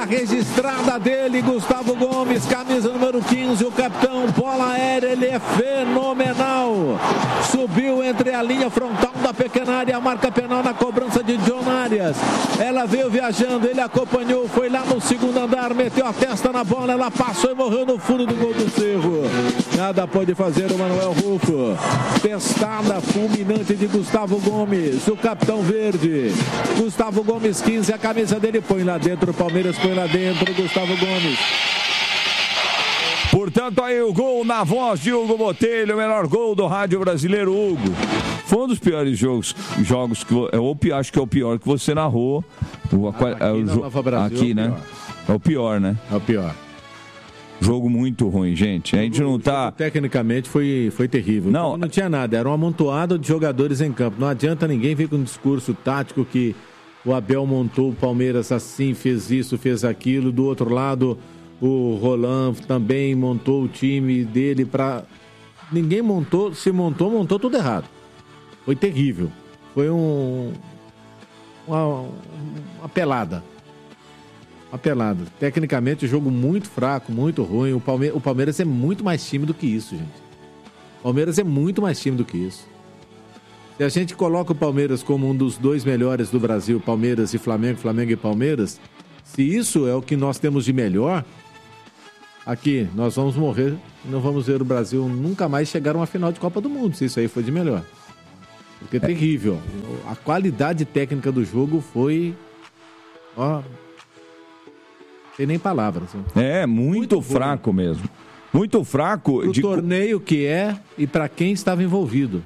registrada dele, Gustavo Gomes, camisa número 15, o capitão, bola aérea, ele é fenomenal. Subiu entre a linha frontal da pequena área, a marca penal na cobrança de John Arias. Ela veio viajando, ele acompanhou, foi lá no segundo andar, meteu a testa na bola, ela passou e morreu no fundo do gol do Cerro. Nada pode fazer o Manuel Rufo. Testada fulminante de Gustavo Gomes, o capitão verde. Gustavo Gomes 15, a camisa dele, põe lá dentro, o Palmeiras põe lá dentro, Gustavo Gomes. Portanto, aí o gol na voz de Hugo Botelho, o melhor gol do rádio brasileiro, Hugo. Foi um dos piores jogos que acho que é o pior que você narrou. Aqui, né? É o pior, né? É o pior. Jogo muito ruim, gente. A gente não tá... Tecnicamente foi terrível. Não tinha nada, era um amontoado de jogadores em campo. Não adianta ninguém vir com um discurso tático que o Abel montou o Palmeiras assim, fez isso, fez aquilo. Do outro lado, o Roland também montou o time dele para... Ninguém montou, se montou tudo errado. Foi terrível. Foi uma pelada. Uma pelada. Tecnicamente, o jogo muito fraco, muito ruim. O Palmeiras é muito mais time do que isso, gente. O Palmeiras é muito mais time do que isso. Se a gente coloca o Palmeiras como um dos dois melhores do Brasil, Palmeiras e Flamengo, Flamengo e Palmeiras, se isso é o que nós temos de melhor, aqui nós vamos morrer e não vamos ver o Brasil nunca mais chegar a uma final de Copa do Mundo, se isso aí for de melhor. Porque é terrível. A qualidade técnica do jogo foi... Tem nem palavras. Muito fraco mesmo. Muito fraco. O torneio que e para quem estava envolvido.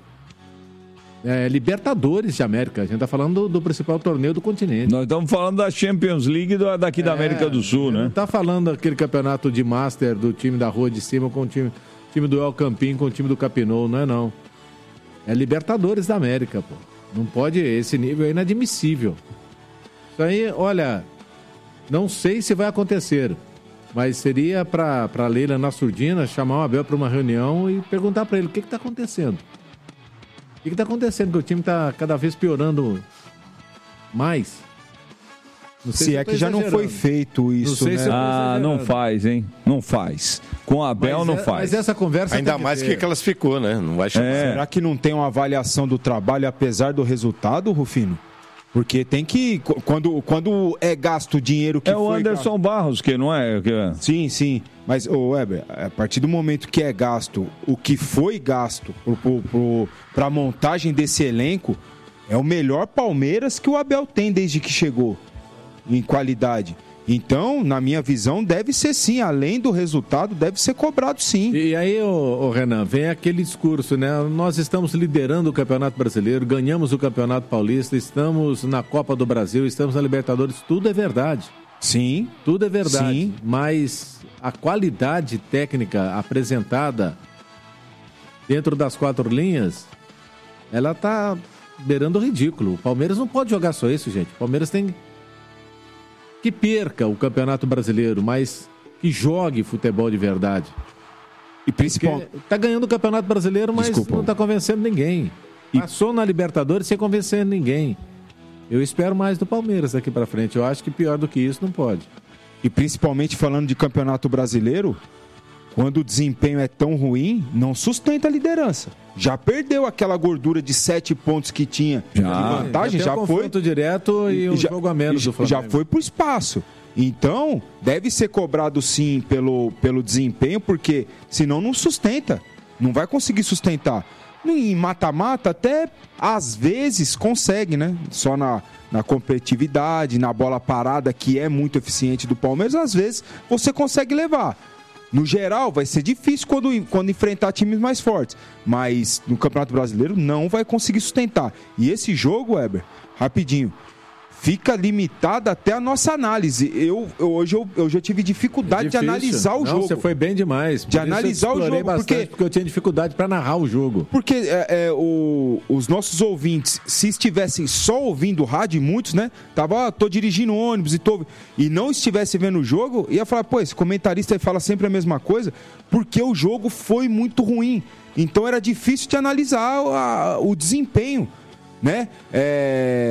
Libertadores de América. A gente está falando do principal torneio do continente. Nós estamos falando da Champions League daqui da América do Sul, né? Não está falando daquele campeonato de Master do time da Rua de Cima com o time do El Campín com o time do Capinol, não. É Libertadores da América, pô. Não pode, esse nível é inadmissível. Isso aí, olha... Não sei se vai acontecer, mas seria para a Leila Nassurdina chamar o Abel para uma reunião e perguntar para ele o que está acontecendo. O que está acontecendo? Que o time está cada vez piorando mais. Não sei se é que já não foi feito isso, né? Não faz, hein? Não faz. Com o Abel não faz. Mas essa conversa... Ainda mais que classificou, né? Não vai chamar. Será que não tem uma avaliação do trabalho apesar do resultado, Rufino? Porque tem que... Quando é gasto dinheiro que foi... É o Anderson Barros, que não é... Sim. Mas, Weber, a partir do momento que é gasto, o que foi gasto para a montagem desse elenco, é o melhor Palmeiras que o Abel tem desde que chegou em qualidade. Então, na minha visão, deve ser sim, além do resultado, deve ser cobrado sim. E aí, Renan, vem aquele discurso, né? Nós estamos liderando o Campeonato Brasileiro, ganhamos o Campeonato Paulista, estamos na Copa do Brasil, estamos na Libertadores, tudo é verdade. Sim. Tudo é verdade, sim. Mas a qualidade técnica apresentada dentro das quatro linhas, ela tá beirando o ridículo. O Palmeiras não pode jogar só isso, gente. O Palmeiras tem... que perca o Campeonato Brasileiro, mas que jogue futebol de verdade. E principalmente... Tá ganhando o Campeonato Brasileiro, mas não tá convencendo ninguém. Passou na Libertadores sem convencer ninguém. Eu espero mais do Palmeiras daqui pra frente. Eu acho que pior do que isso não pode. E principalmente falando de Campeonato Brasileiro, quando o desempenho é tão ruim, não sustenta a liderança. Já perdeu aquela gordura de 7 pontos que tinha de vantagem, já foi... confronto direto e um jogo a menos do Flamengo. Já foi pro espaço. Então, deve ser cobrado sim pelo desempenho, porque senão não sustenta. Não vai conseguir sustentar. Em mata-mata até às vezes consegue, né? Só na competitividade, na bola parada, que é muito eficiente do Palmeiras, às vezes você consegue levar. No geral, vai ser difícil quando enfrentar times mais fortes. Mas no Campeonato Brasileiro não vai conseguir sustentar. E esse jogo, Weber, rapidinho, fica limitado até a nossa análise. Hoje eu já tive dificuldade de analisar o jogo. Você foi bem demais. De analisar o jogo. Porque eu tinha dificuldade para narrar o jogo. Porque os nossos ouvintes, se estivessem só ouvindo o rádio, muitos, né? Tô dirigindo ônibus e não estivesse vendo o jogo, ia falar, pô, esse comentarista fala sempre a mesma coisa, porque o jogo foi muito ruim. Então era difícil de analisar o desempenho, né?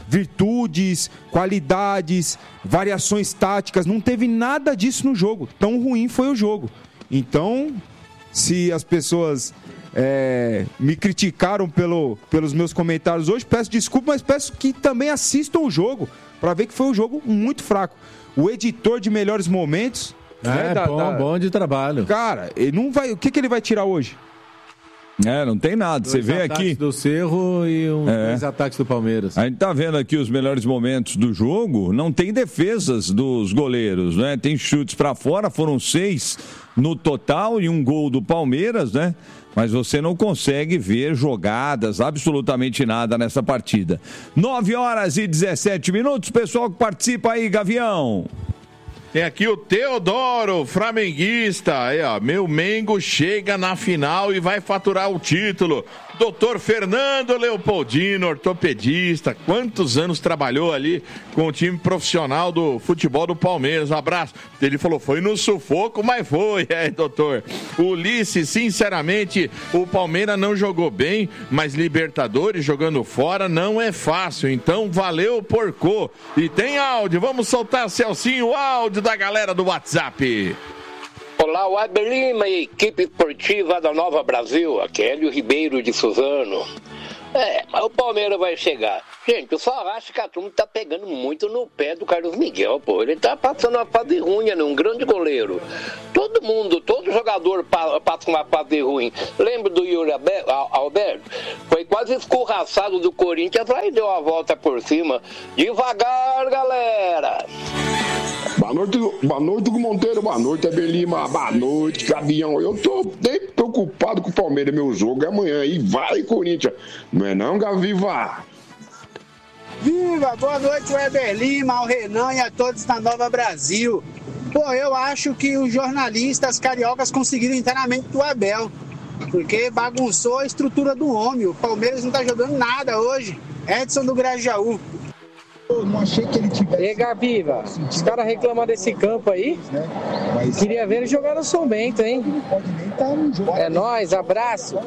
virtudes, qualidades, variações táticas. Não teve nada disso no jogo. Tão ruim foi o jogo. Então, se as pessoas me criticaram pelos meus comentários hoje, peço desculpa, mas peço que também assistam o jogo, para ver que foi um jogo muito fraco. O editor de melhores momentos... bom de trabalho. Cara, ele não vai... O que ele vai tirar hoje? Não tem nada. Você vê aqui do Cerro e dois ataques do Palmeiras. A gente tá vendo aqui os melhores momentos do jogo. Não tem defesas dos goleiros, né? Tem chutes para fora, foram 6 no total e um gol do Palmeiras, né? Mas você não consegue ver jogadas, absolutamente nada nessa partida. 9h17. Pessoal que participa aí, Gavião. Tem aqui o Teodoro, flamenguista. Aí, ó, meu Mengo chega na final e vai faturar o título. Doutor Fernando Leopoldino, ortopedista. Quantos anos trabalhou ali com o time profissional do futebol do Palmeiras? Um abraço. Ele falou, foi no sufoco, mas foi. Doutor. Ulisses, sinceramente, o Palmeiras não jogou bem, mas Libertadores jogando fora não é fácil. Então, valeu, porcô. E tem áudio. Vamos soltar, Celcinho, o áudio da galera do WhatsApp. Olá, Weber Lima e equipe esportiva da Nova Brasil, aqui é Hélio Ribeiro de Suzano. Mas o Palmeiras vai chegar. Gente, eu só acho que a turma tá pegando muito no pé do Carlos Miguel, pô. Ele tá passando uma fase ruim, né? Um grande goleiro. Todo jogador passa uma fase ruim. Lembra do Yuri Alberto? Foi quase escorraçado do Corinthians, aí deu a volta por cima. Devagar, galera! Boa noite, Monteiro. Boa noite, Weber Lima. Boa noite, Gavião. Eu tô bem preocupado com o Palmeiras. Meu jogo é amanhã. E vai, Corinthians. Não é não, Gaviva? Viva! Boa noite, Weber Lima, ao Renan e a todos da Nova Brasil. Pô, eu acho que os jornalistas cariocas conseguiram entrar na mente do Abel, porque bagunçou a estrutura do homem. O Palmeiras não tá jogando nada hoje. Edson do Grajaú. Eu não achei que ele tivesse... E Gabiva, os caras reclamam desse campo aí, queria ver ele jogar no São Bento, hein? É nóis, abraço.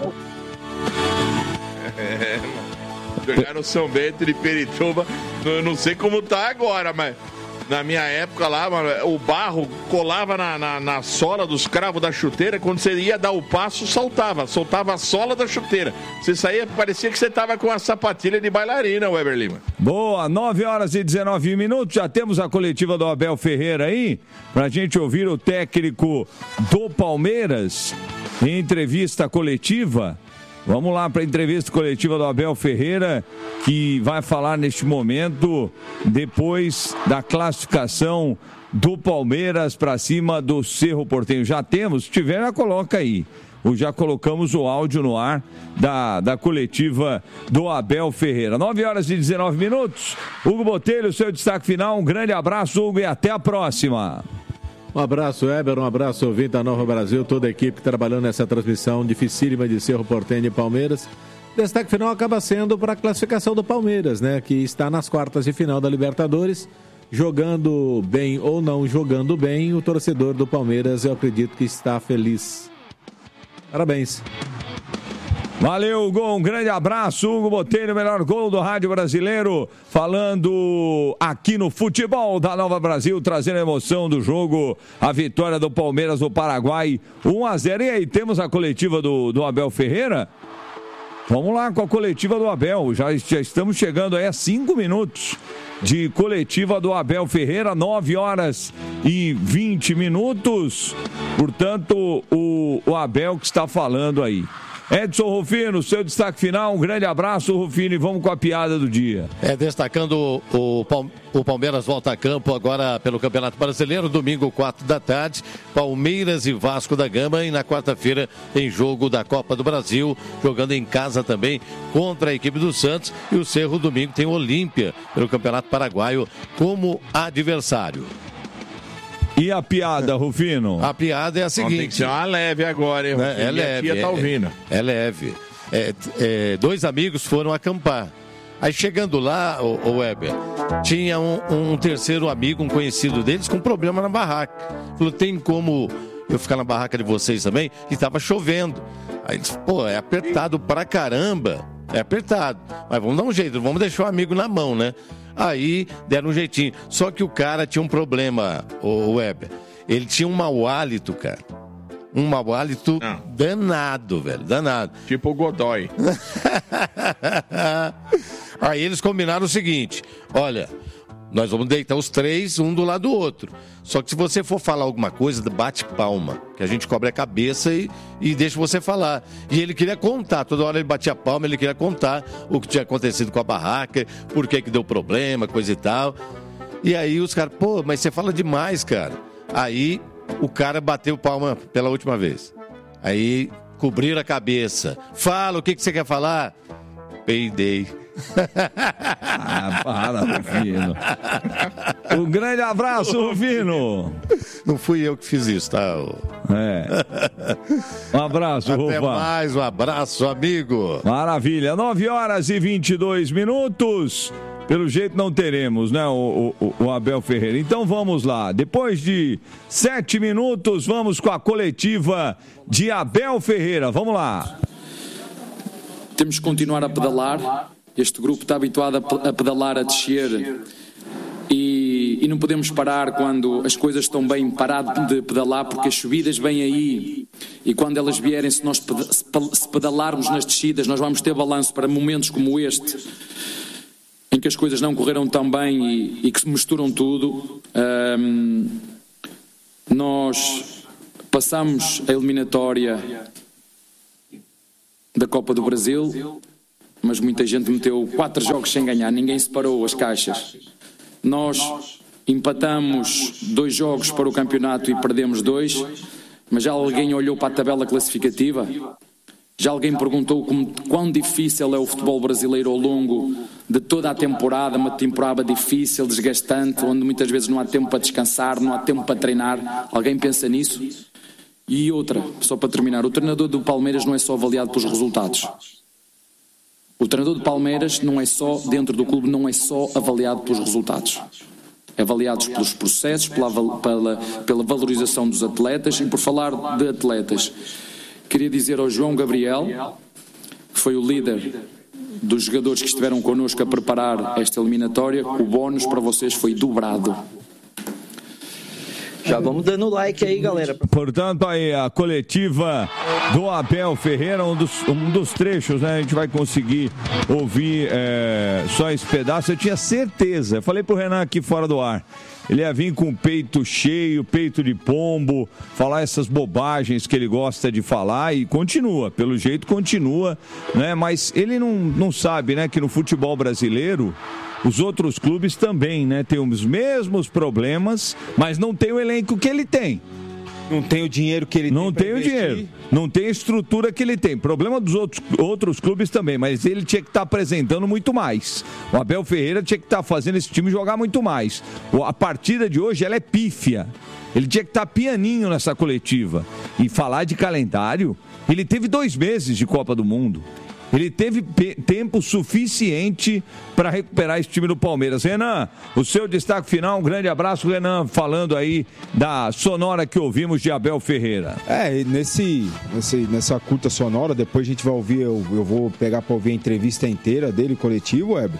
Jogar no São Bento de Pirituba, eu não sei como tá agora, mas na minha época lá, mano, o barro colava na sola dos cravos da chuteira, quando você ia dar o passo, soltava a sola da chuteira. Você saía, parecia que você tava com a sapatilha de bailarina, Weber Lima. Boa, 9h19, já temos a coletiva do Abel Ferreira aí, pra gente ouvir o técnico do Palmeiras em entrevista coletiva. Vamos lá para a entrevista coletiva do Abel Ferreira, que vai falar neste momento, depois da classificação do Palmeiras para cima do Cerro Porteño. Já temos? Se tiver, já coloca aí. Já colocamos o áudio no ar da coletiva do Abel Ferreira. 9h19. Hugo Botelho, seu destaque final. Um grande abraço, Hugo, e até a próxima. Um abraço, Weber, um abraço, ouvinte da Nova Brasil, toda a equipe trabalhando nessa transmissão dificílima de Cerro Porteño e Palmeiras. Destaque final acaba sendo para a classificação do Palmeiras, né? Que está nas quartas de final da Libertadores, jogando bem ou não jogando bem, o torcedor do Palmeiras, eu acredito que está feliz. Parabéns. Valeu, Hugo, um grande abraço, Hugo Botelho, o melhor gol do rádio brasileiro, falando aqui no futebol da Nova Brasil, trazendo a emoção do jogo, a vitória do Palmeiras no Paraguai, 1-0. E aí, temos a coletiva do Abel Ferreira? Vamos lá com a coletiva do Abel, já estamos chegando aí a 5 minutos de coletiva do Abel Ferreira, 9h20, portanto, o Abel que está falando aí. Edson Rufino, seu destaque final, um grande abraço, Rufino, e vamos com a piada do dia. Destacando o Palmeiras volta a campo agora pelo Campeonato Brasileiro, domingo 4 da tarde, Palmeiras e Vasco da Gama, e na quarta-feira tem jogo da Copa do Brasil, jogando em casa também contra a equipe do Santos, e o Cerro domingo tem o Olímpia pelo Campeonato Paraguaio como adversário. E a piada, Rufino? A piada é a seguinte... Tem que ser uma leve agora, hein, Rufino? É leve. A tia tá ouvindo. É leve. Dois amigos foram acampar. Aí chegando lá, o Weber, tinha um terceiro amigo, um conhecido deles, com problema na barraca. Falou, tem como eu ficar na barraca de vocês também? E estava chovendo. Aí eles, é apertado pra caramba É apertado. Mas vamos dar um jeito, vamos deixar o amigo na mão, né? Aí deram um jeitinho. Só que o cara tinha um problema, o Weber. Ele tinha um mau hálito, cara. Um mau hálito danado, velho. Danado. Tipo o Godoy. Aí eles combinaram o seguinte: olha, nós vamos deitar os 3, um do lado do outro. Só que se você for falar alguma coisa, bate palma. Que a gente cobre a cabeça e deixa você falar. E ele queria contar, toda hora ele batia palma, ele queria contar o que tinha acontecido com a barraca, por que deu problema, coisa e tal. E aí os caras, pô, mas você fala demais, cara. Aí o cara bateu palma pela última vez. Aí cobriram a cabeça. Fala, o que você quer falar? Peidei. Para, Rufino. Um grande abraço, Rufino. Não fui eu que fiz isso, tá? Um abraço, Rufino. Até mais, um abraço, amigo. Maravilha, 9h22. Pelo jeito não teremos, né, o Abel Ferreira. Então vamos lá. Depois de 7 minutos, vamos com a coletiva de Abel Ferreira. Vamos lá. Temos que continuar a pedalar. Este grupo está habituado a pedalar, a descer. E não podemos parar quando as coisas estão bem, parar de pedalar, porque as subidas vêm aí. E quando elas vierem, se nós se pedalarmos nas descidas, nós vamos ter balanço para momentos como este, em que as coisas não correram tão bem e que se misturam tudo. Nós passamos a eliminatória da Copa do Brasil, mas muita gente meteu 4 jogos sem ganhar, ninguém separou as caixas. Nós empatamos 2 jogos para o campeonato e perdemos 2, mas já alguém olhou para a tabela classificativa? Já alguém perguntou quão difícil é o futebol brasileiro ao longo de toda a temporada, uma temporada difícil, desgastante, onde muitas vezes não há tempo para descansar, não há tempo para treinar? Alguém pensa nisso? E outra, só para terminar, o treinador do Palmeiras não é só avaliado pelos resultados. O treinador do Palmeiras não é só, dentro do clube, não é só avaliado pelos resultados. É avaliado pelos processos, pela valorização dos atletas. E por falar de atletas, queria dizer ao João Gabriel, que foi o líder dos jogadores que estiveram connosco a preparar esta eliminatória, o bónus para vocês foi dobrado. Já vamos dando like aí, galera. Portanto, aí a coletiva do Abel Ferreira, um dos trechos, né? A gente vai conseguir ouvir só esse pedaço. Eu tinha certeza, eu falei pro Renan aqui fora do ar, ele ia vir com o peito cheio, peito de pombo, falar essas bobagens que ele gosta de falar e continua, pelo jeito continua, né? Mas ele não sabe, né, que no futebol brasileiro os outros clubes também, né, tem os mesmos problemas, mas não tem o elenco que ele tem. Não tem o dinheiro que ele tem. Não tem o dinheiro. Não tem a estrutura que ele tem. Problema dos outros clubes também, mas ele tinha que estar apresentando muito mais. O Abel Ferreira tinha que estar fazendo esse time jogar muito mais. A partida de hoje, ela é pífia. Ele tinha que estar pianinho nessa coletiva. E falar de calendário, ele teve 2 meses de Copa do Mundo. Ele teve tempo suficiente para recuperar esse time do Palmeiras. Renan, o seu destaque final, um grande abraço, Renan, falando aí da sonora que ouvimos de Abel Ferreira. Nessa curta sonora, depois a gente vai ouvir, eu vou pegar para ouvir a entrevista inteira dele, coletivo, Weber.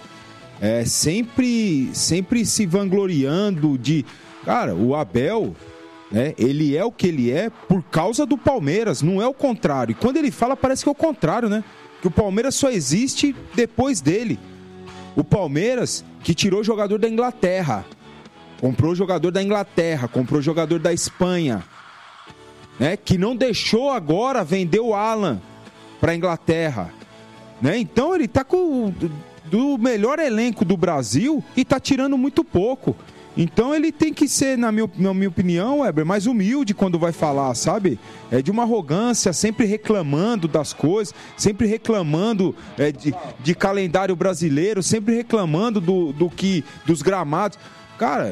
Sempre se vangloriando de... Cara, o Abel... ele é o que ele é por causa do Palmeiras, não é o contrário. E quando ele fala, parece que é o contrário, né? Que o Palmeiras só existe depois dele. O Palmeiras que tirou jogador da Inglaterra, comprou jogador da Inglaterra, comprou jogador da Espanha, né? Que não deixou agora vender o Alan para a Inglaterra, né? Então ele tá com do melhor elenco do Brasil e tá tirando muito pouco. Então ele tem que ser, na minha opinião, Weber, mais humilde quando vai falar, sabe? De uma arrogância, sempre reclamando das coisas, sempre reclamando de calendário brasileiro, sempre reclamando dos gramados. Cara,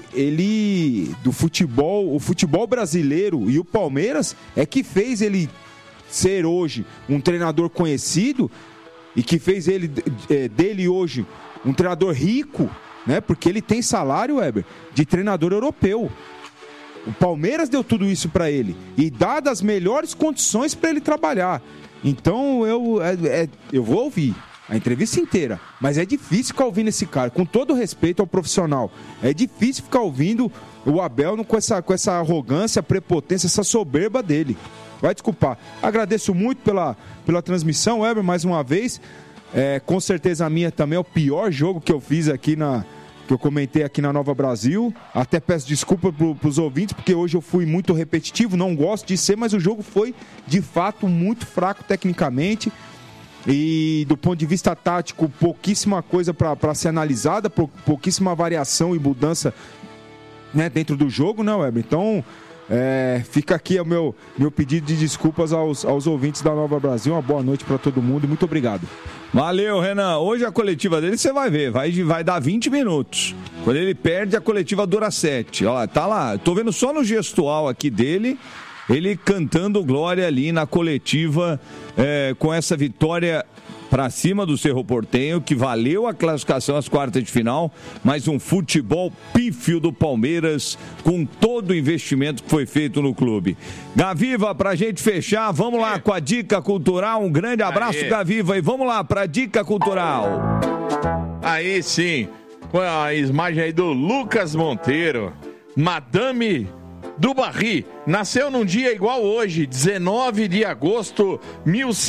ele do futebol, o futebol brasileiro e o Palmeiras é que fez ele ser hoje um treinador conhecido e que fez dele hoje um treinador rico, né? Porque ele tem salário, Weber, de treinador europeu. O Palmeiras deu tudo isso para ele e dá as melhores condições para ele trabalhar. Então eu vou ouvir a entrevista inteira, mas é difícil ficar ouvindo esse cara, com todo respeito ao profissional. É difícil ficar ouvindo o Abel com essa arrogância, prepotência, essa soberba dele. Vai desculpar. Agradeço muito pela transmissão, Weber, mais uma vez. Com certeza a minha também é o pior jogo que eu fiz aqui que eu comentei aqui na Nova Brasil. Até peço desculpa para os ouvintes, porque hoje eu fui muito repetitivo, não gosto de ser, mas o jogo foi, de fato, muito fraco tecnicamente. E do ponto de vista tático, pouquíssima coisa para ser analisada, pouquíssima variação e mudança, né, dentro do jogo, né, Weber? Então, fica aqui o meu pedido de desculpas aos ouvintes da Nova Brasil. Uma boa noite para todo mundo e muito obrigado. Valeu, Renan. Hoje a coletiva dele você vai ver, vai dar 20 minutos. Quando ele perde, a coletiva dura 7. Ó, tá lá, tô vendo só no gestual aqui dele, ele cantando glória ali na coletiva, com essa vitória para cima do Cerro Porteño, que valeu a classificação às quartas de final, mas um futebol pífio do Palmeiras, com todo o investimento que foi feito no clube. Gaviva, pra gente fechar, vamos lá com a Dica Cultural. Um grande abraço, Gaviva, e vamos lá pra Dica Cultural. Aí sim, com a imagem aí do Lucas Monteiro, Madame do Barry, nasceu num dia igual hoje, 19 de agosto de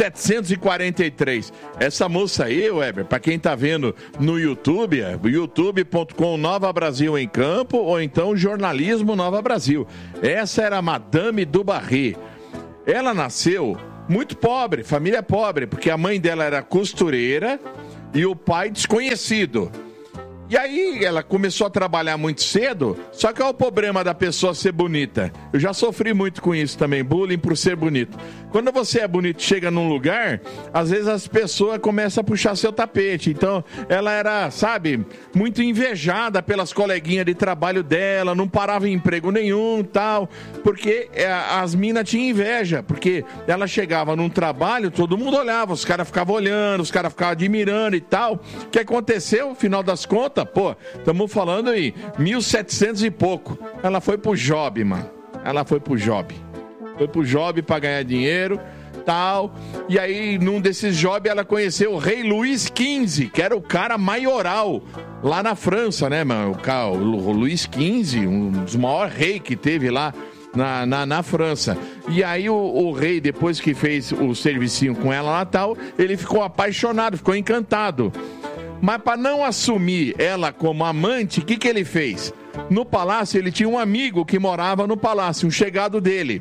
1743. Essa moça aí, Weber, pra quem tá vendo no YouTube, youtube.com Nova Brasil em Campo, ou então Jornalismo Nova Brasil. Essa era a Madame do Barry. Ela nasceu muito pobre, família pobre, porque a mãe dela era costureira e o pai desconhecido. E aí ela começou a trabalhar muito cedo, só que olha o problema da pessoa ser bonita. Eu já sofri muito com isso também, bullying por ser bonito. Quando você é bonito, chega num lugar, às vezes as pessoas começam a puxar seu tapete. Então ela era, sabe, muito invejada pelas coleguinhas de trabalho dela, não parava em emprego nenhum, tal, porque as minas tinham inveja, porque ela chegava num trabalho, todo mundo olhava, os caras ficavam olhando, os caras ficavam admirando e tal. O que aconteceu, no final das contas? Pô, estamos falando em 1700 e pouco. Ela foi pro job, mano. Ela foi pro job. Foi pro job pra ganhar dinheiro, tal. E aí, num desses jobs, ela conheceu o rei Luís XV, que era o cara maioral lá na França, né, mano? O Luís XV, um dos maiores reis que teve lá na França. E aí o rei, depois que fez o servicinho com ela lá, tal, ele ficou apaixonado, ficou encantado. Mas para não assumir ela como amante, o que ele fez? No palácio, ele tinha um amigo que morava no palácio, um chegado dele.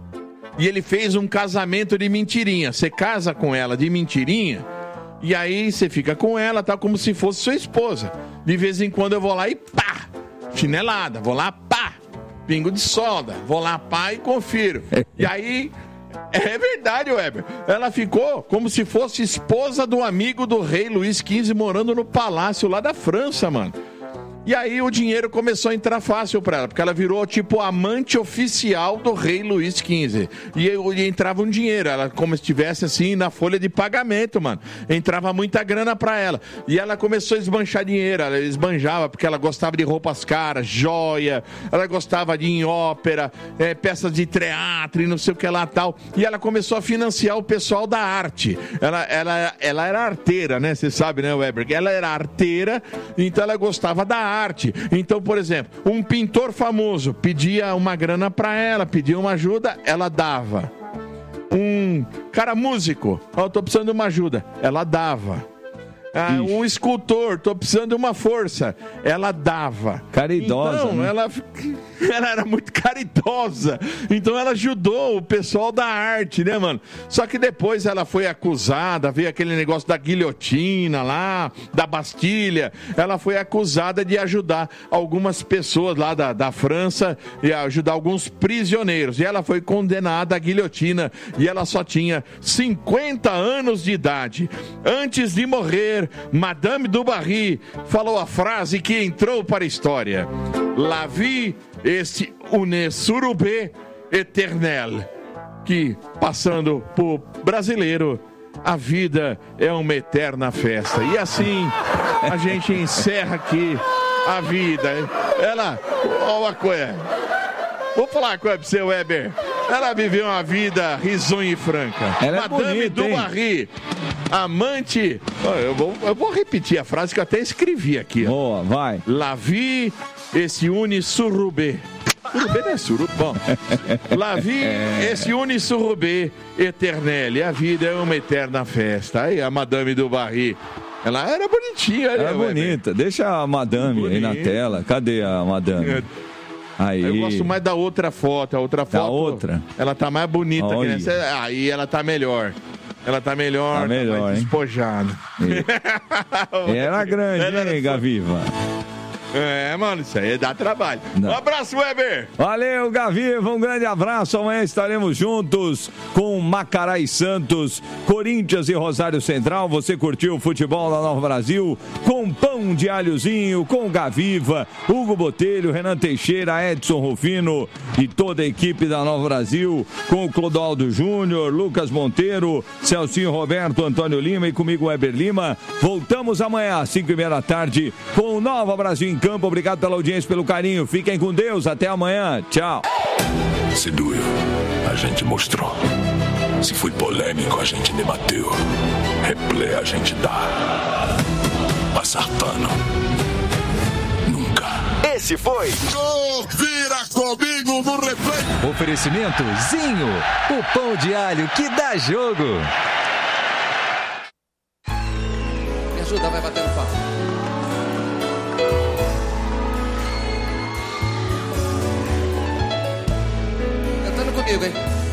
E ele fez um casamento de mentirinha. Você casa com ela de mentirinha, e aí você fica com ela, tá como se fosse sua esposa. De vez em quando eu vou lá e pá, chinelada. Vou lá, pá, pingo de solda. Vou lá, pá, e confiro. E aí... É verdade, Weber. Ela ficou como se fosse esposa do amigo do rei Luís XV morando no palácio lá da França, mano. E aí o dinheiro começou a entrar fácil pra ela, porque ela virou tipo amante oficial do rei Luís XV. E entrava um dinheiro, ela como se estivesse assim na folha de pagamento, mano. Entrava muita grana pra ela. E ela começou a esbanjar dinheiro, ela esbanjava porque ela gostava de roupas caras, joia, ela gostava de ir em ópera, peças de teatro e não sei o que lá tal. E ela começou a financiar o pessoal da arte. Ela era arteira, né? Você sabe, né, Weber? Ela era arteira, então ela gostava da arte. Então, por exemplo, um pintor famoso pedia uma grana pra ela, pedia uma ajuda, ela dava. Um cara músico, eu tô precisando de uma ajuda, ela dava. Um escultor, tô precisando de uma força, ela dava. Caridosa, então, né? Ela era muito caridosa. Então ela ajudou o pessoal da arte, né, mano? Só que depois ela foi acusada, veio aquele negócio da guilhotina lá, da Bastilha. Ela foi acusada de ajudar algumas pessoas lá da França e ajudar alguns prisioneiros. E ela foi condenada à guilhotina e ela só tinha 50 anos de idade. Antes de morrer, Madame du Barry falou a frase que entrou para a história: La vie est une surube éternelle. Que, passando por brasileiro, a vida é uma eterna festa. E assim a gente encerra aqui a vida. Ela, olha uma coisa. Vou falar com você, Weber. Ela viveu uma vida risonha e franca. Ela é Madame bonita, du Barry, amante... Eu vou repetir a frase que eu até escrevi aqui. Boa, vai. La vie se une surrubé. Surrubé não é surubé. Bom, la vie se une surrubé eternelle. A vida é uma eterna festa. Aí a Madame du Barry. Ela era bonitinha, né? Ela é bonita. Deixa a Madame aí na tela. Cadê a Madame? Aí. Eu gosto mais da outra foto. A outra foto. Da outra? Ela tá mais bonita que nessa. Aí ela tá melhor. Ela tá melhor, tá melhor, mais despojada. Era grande, hein, Gaviva? É, mano, isso aí dá trabalho. Não. Um abraço, Weber. Valeu, Gaviva, um grande abraço. Amanhã estaremos juntos com Macará e Santos, Corinthians e Rosário Central. Você curtiu o futebol da Nova Brasil com pão de alhozinho, com Gaviva, Hugo Botelho, Renan Teixeira, Edson Rufino e toda a equipe da Nova Brasil, com o Clodoaldo Júnior, Lucas Monteiro, Celcinho Roberto, Antônio Lima e comigo, Weber Lima. Voltamos amanhã às 5:30 da tarde com o Nova Brasil em Campo. Obrigado pela audiência, pelo carinho. Fiquem com Deus. Até amanhã. Tchau. Se doeu, a gente mostrou. Se foi polêmico, a gente debateu. Replay a gente dá. Passar pano. Nunca. Esse foi Vira comigo no replay. Oferecimento Zinho, o pão de alho que dá jogo. Me ajuda, vai bater no papo. Cantando comigo, hein?